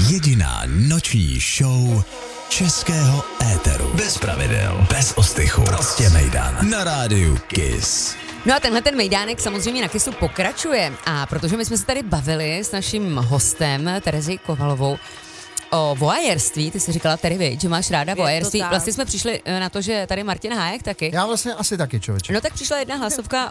Jediná noční show českého éteru. Bez pravidel, bez ostychu. Prostě mejdan. Na rádiu Kiss. No a tenhle ten mejdánek samozřejmě na Kissu pokračuje. A protože my jsme se tady bavili s naším hostem Terezí Kovalovou o voyeurství, ty jsi říkala Terry, viď, že máš ráda voyeurství. Vlastně jsme přišli na to, že tady Martin Hájek taky. Já vlastně asi taky, člověče. No tak přišla jedna hlasovka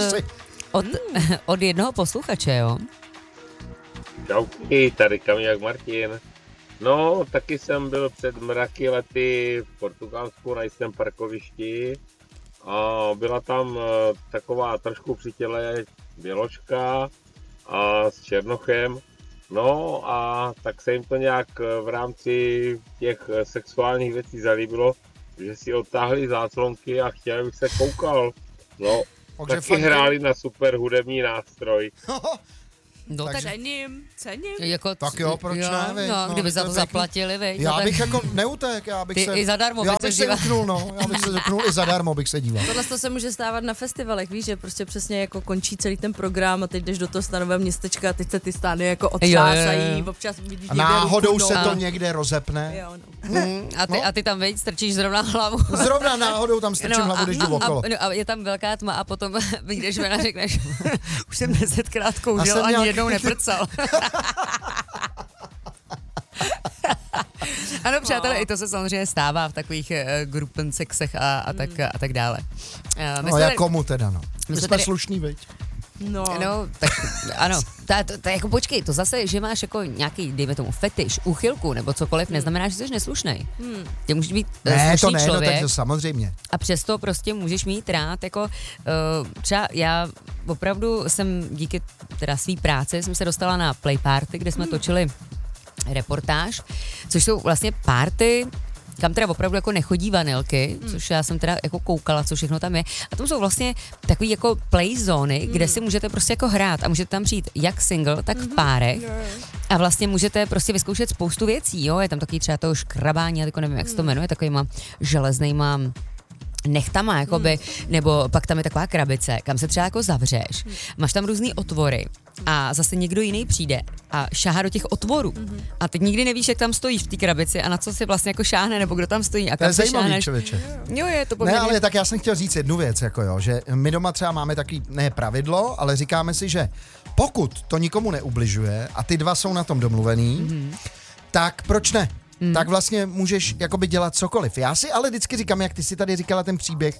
od jednoho posluchače, jo? Čauky, tady Kamilák Martin. No, taky jsem byl před mraky lety v Portugalsku na jistém parkovišti a byla tam taková trošku při těle běložka a s černochem. No a tak se jim to nějak v rámci těch sexuálních věcí zalíbilo, že si odtáhli záclonky a chtěli, abych se koukal. No, taky hráli na super hudební nástroj. No, tak cením. Jako, tak jo, proč ne, viď? No, kdyby za to zaplatili, viď? Já bych jako neutek, já bych ty se... i zadarmo já bych se uknul, no, já bych se uknul i zadarmo, bych se díval. Tohle to se může stávat na festivalech, víš, že prostě přesně jako končí celý ten program a teď jdeš do toho stanového městečka a teď se ty stány jako otřásají, občas vidíš a náhodou se to někde rozepne. Jo, no. A ty tam, viď, strčíš zrovna hlavu. Zrovna náhodou tam strčím hlavu, když jdu okolo. A je tam velká tma a potom vyjdeš ven a řekneš, už jsem 10krát kouřil, ani jednou neprcal. Ano, přátelé, i to se samozřejmě stává v takových grupensexech a tak dále. No jak komu teda, no? My jsme tady... slušný, viď? No, tak ano, to jako počkej, to zase, že máš jako nějaký, dejme tomu, fetiš, úchylku nebo cokoliv, neznamená, že jsi neslušnej. Ty můžeš být slušný člověk. No, tak samozřejmě. A přesto prostě můžeš mít rád, jako třeba já opravdu jsem díky teda svý práci jsem se dostala na Play Party, kde jsme točili reportáž, což jsou vlastně party, kam teda opravdu jako nechodí vanilky, což já jsem teda jako koukala, co všechno tam je. A tam jsou vlastně takový jako play zóny, kde si můžete prostě jako hrát a můžete tam přijít jak single, tak v párech. A vlastně můžete prostě vyzkoušet spoustu věcí, jo. Je tam takový třeba to škrabání, já jako nevím, jak se to jmenuje, takovýma železnýma nechtama, jakoby, nebo pak tam je taková krabice, kam se třeba jako zavřeš. Máš tam různý otvory a zase někdo jiný přijde a šáhá do těch otvorů. A teď nikdy nevíš, jak tam stojíš v té krabici a na co si vlastně jako šáhne, nebo kdo tam stojí a kam se šáhneš. Jo, je to poměrně. Ne, ale tak já jsem chtěl říct jednu věc, jako jo, že my doma třeba máme takový, ne pravidlo, ale říkáme si, že pokud to nikomu neubližuje a ty dva jsou na tom domluvený, tak proč ne? Tak vlastně můžeš jakoby dělat cokoliv. Já si ale vždycky říkám, jak ty si tady říkala ten příběh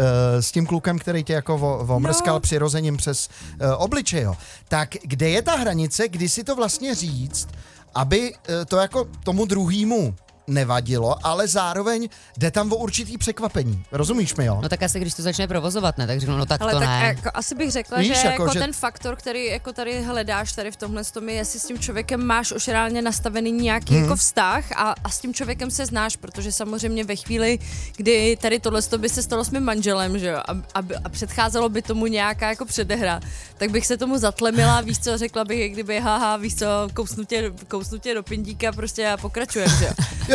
s tím klukem, který tě jako omrskal přirozením přes obličej, jo. Tak kde je ta hranice, kdy si to vlastně říct, aby to jako tomu druhýmu nevadilo, ale zároveň jde tam o určitý překvapení. Rozumíš mi, jo? No tak asi, když to začne provozovat, ne? Tak řeknu, no tak ale to tak ne. Jako, asi bych řekla, víš, že jako, že ten faktor, který jako tady hledáš tady v tomhle tom je, jestli s tím člověkem máš už reálně nastavený nějaký jako vztah a s tím člověkem se znáš, protože samozřejmě ve chvíli, kdy tady tohle by se stalo s mým manželem, že jo, a předcházelo by tomu nějaká jako předehra, tak bych se tomu zatlemila, víš co, řekla bych, kdyby haha, víš co, kousnu tě do pindíka prostě a pokračujem, že jo. Jo,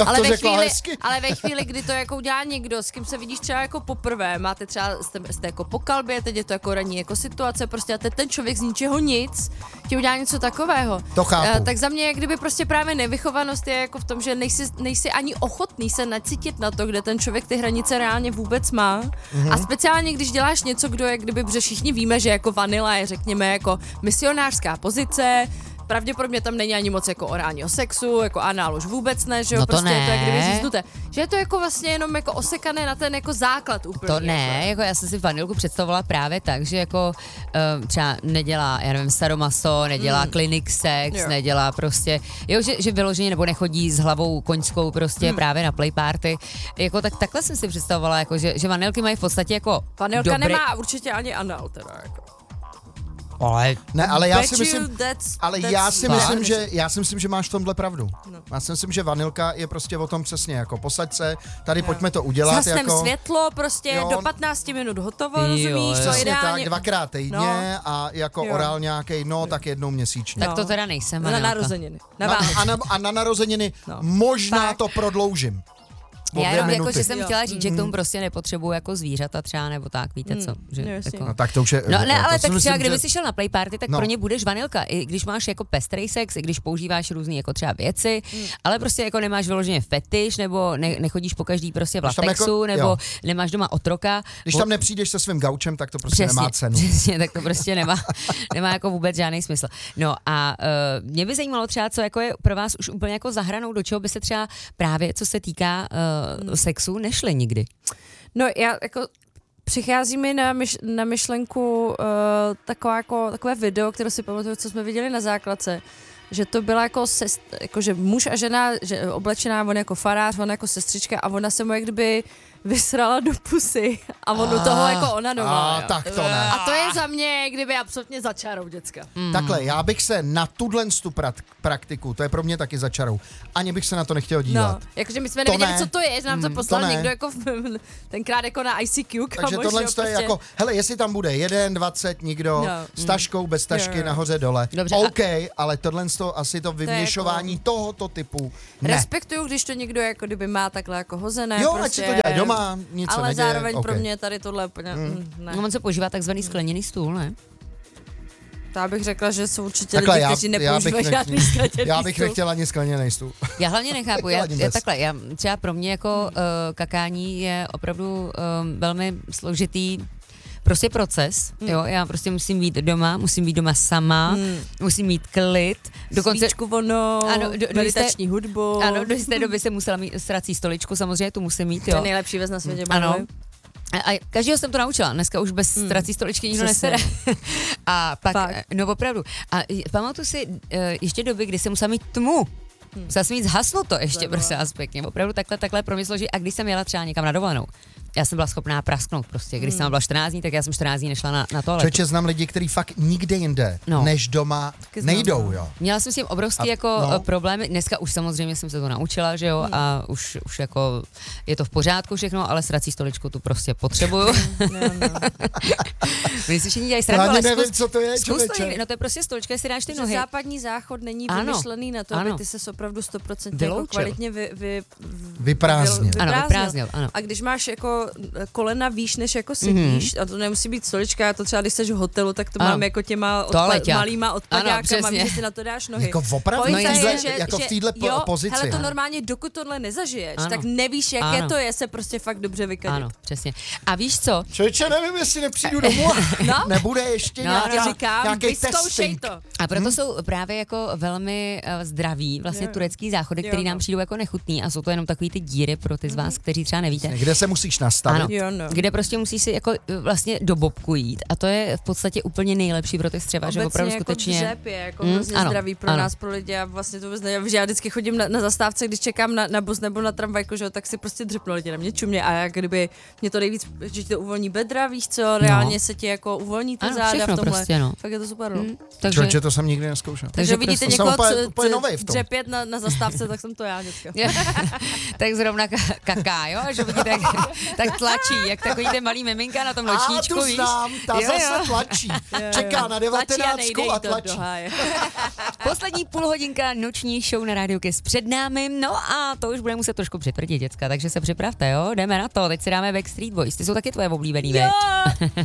Ale ve chvíli, kdy to jako udělá někdo, s kým se vidíš třeba jako poprvé, máte třeba, jste jako po kalbě, teď je to jako ranní jako situace, prostě a teď ten člověk z ničeho nic ti udělá něco takového. To chápu. Tak za mě, jak kdyby prostě právě nevychovanost je jako v tom, že nejsi ani ochotný se nacítit na to, kde ten člověk ty hranice reálně vůbec má. A speciálně, když děláš něco, kdo jak kdyby, protože všichni víme, že jako vanila je, řekněme, jako misionářská pozice, pravděpodobně tam není ani moc jako orálního sexu, jako anál už vůbec ne, že jo, no to prostě ne. je to jak kdyby říznuté. Že je to jako vlastně jenom jako osekané na ten jako základ úplně. To ne, jako já jsem si vanilku představovala právě tak, že jako třeba nedělá, já nevím, sadomaso, nedělá clinic sex, nedělá prostě, jo, že vyloženě nebo nechodí s hlavou koňskou prostě právě na play party. Jako takhle jsem si představovala, jako že vanilky mají v podstatě jako vanilka nemá určitě ani anál teda jako. Ale já si myslím, já si myslím, že máš v tomhle pravdu. No. Já si myslím, že vanilka je prostě o tom přesně, jako posaď se, tady pojďme to udělat. Zhasnem jako světlo, prostě do 15 minut hotovo, rozumíš? Přesně tak, 2krát týdně a jako orál nějaký, tak jednou měsíčně. Tak to teda nejsem. Na narozeniny. A na narozeniny možná to prodloužím. po Já 2 jenom jako, minuty. že jsem chtěla říct, že k tomu prostě nepotřebuju jako zvířata třeba, nebo tak, víte co. Že jasně. jako... No tak to už je... No ne, to ale si tak myslím, třeba kdyby že- jsi šel na play party, tak No. pro ně budeš vanilka, i když máš jako pestrej sex, i když používáš různý jako třeba věci, ale prostě jako nemáš vyloženě fetiš, nebo nechodíš po každý prostě v Když tam latexu, jako- nebo jo. nemáš doma otroka. Když tam nepřijdeš se svým gaučem, tak to prostě Přesně, nemá cenu. přesně, tak to prostě nemá jako vůbec žádný smysl. No a mě by zajímalo třeba, co jako je pro vás už úplně jako za hranou, do čeho by se třeba právě, co se týká sexu, nešli nikdy. No já jako přichází mi na myšlenku takové video, které si pamatuju, co jsme viděli na základce, že to byla jako že muž a žena, že oblečená, on jako farář, on jako sestřička a ona se mu jak kdyby vysrala do pusy a on u toho jako onadovala. Tak to ne. A to je za mě, kdyby absolutně za čárou, děcka. Takhle, já bych se na tu praktiku, to je pro mě taky za čarou, ani bych se na to nechtěl dívat. No, jakože my jsme To nevěděli, ne. co to je, že nám to poslal to ne. někdo jako tenkrát jako na ICQ, Takže kamoš, tohle jo, je prostě. jako, hele, jestli tam bude 1, 20, nikdo, No. s taškou, bez tašky, Jo. nahoře, dole. Dobře, OK, ale tohle asi to vyměšování jako- tohoto typu, ne. Respektuju, když to někdo jako kdyby má takhle jako hozené. Jo, prostě, ať si to dělá doma, nic se ale neděje. zároveň OK. pro mě tady tohle úplně, ne. No, on se používá takzvaný skleněný stůl, ne? To já bych řekla, že jsou určitě Takhle, lidi, já- kteří já bych nepoužívají nech- žádný skleněný Já bych stůl. nechtěl ani skleněný stůl. Já hlavně nechápu, Jako ani bez. já třeba pro mě jako kakání je opravdu velmi složitý prostě proces, jo, já prostě musím být doma sama, musím mít klid, dokonce... Svíčku vonou, Ano, meditační hudbu. Ano, do jisté doby jsem musela mít srací stoličku, samozřejmě tu musím mít, To je jo. nejlepší věc na světě. Ano. by the way. A každého jsem to naučila, dneska už bez strací stoličky nikdo Přesně. nesere. A pak, Fakt. no opravdu. A pamatuju si ještě doby, kdy jsem musela mít tmu. Musela jsem mít zhasnuto ještě, prostě vás pěkně. Opravdu takhle pro mě složí. A když jsem jela třeba někam na dovolenou, já jsem byla schopná prasknout prostě. Když jsem byla 14 dní, tak já jsem 14 dní nešla na toaletu. Člověče, znám lidi, kteří fakt nikde jinde, No. než doma, znám, nejdou, no. jo. Měla jsem s tím obrovský problémy. Dneska už samozřejmě jsem se to naučila, že jo, a už jako je to v pořádku všechno, ale srací stoličku tu prostě potřebuju. Vy si všichni dělají srandu, Já ale ani nevím, zkus co to je, to člověče. někdy. No to je prostě stolička, jestli dáš ty Že nohy. západní záchod není Ano, vymyšlený na to, ano. aby ty se opravdu 100% jako Vyloučil. kvalitně Vyprázdnil. Ano, vyprázdnil, ano. A když máš jako kolena výš, než jako sedíš, a to nemusí být stolička, já to třeba když jsi v hotelu, tak to Ano. mám jako těma Toaleťák. malýma odpadákama, přesně. že si na to dáš nohy. Jako opravdu? Pointa No, je, jako v téhle jo, pozici, hele, to ne? normálně, dokud tohle nezažiješ, Ano. tak nevíš, jaké Ano. to je se prostě fakt dobře vykadit. Ano, přesně. A víš co? Člověče, nevím, jestli nepřijdu domů. No. Nebude ještě No, nějaká, Já říkám, nějaký vyzkoušej testing. to. A proto jsou právě jako velmi zdraví vlastně turecký záchody, Jo, které no. nám přijdou jako nechutný a jsou to jenom takový ty díry pro ty z vás, kteří třeba nevíte. Kde se musíš nastavit. Ano, Jo, no. kde prostě musíš si jako vlastně do bobku jít a to je v podstatě úplně nejlepší pro ty střeva, že Obecně opravdu jako skutečně... dřep je jako hrozně ano, zdravý pro ano. nás, pro lidi a vlastně to vůbec nevím, že já vždycky chodím na zastávce, když čekám na bus nebo na tramvajku, že jo, tak si prostě dřepnou lidi na mě čumě a jak kdyby mě to nejvíc, že ti to uvolní bedra, víš co, reálně se ti jako uvolní ty Ano, záda všechno v tomhle. prostě, no. Fakt je to super, no. Takže, Člověče, to jsem nikdy neskoušel. Takže prostě- vidíte jsem někoho, úplně novej v tom. dřepět na zastávce, tak jsem to já vždycky. tak zrovna kaká, jo, že vidíte, tak tlačí, jak takový ten malý miminka na tom nočníčku, tu víš. znám, ta Jo, jo. zase tlačí. Čeká na 19 a tlačí. Poslední půlhodinka noční show na Radio Kiss před námi, no a to už bude muset trošku přitvrdit, děcka, takže se připravte, jo, jdeme na to, teď si dáme Backstreet Boys, ty jsou taky tvoje oblíbený, veď?